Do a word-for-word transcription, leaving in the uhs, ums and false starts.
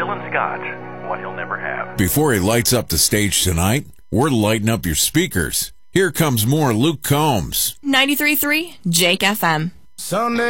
Dylan Scott, what he'll never have. Before he lights up the stage tonight, we're lighting up your speakers. Here comes more Luke Combs. ninety-three point three Jake F M. Sunday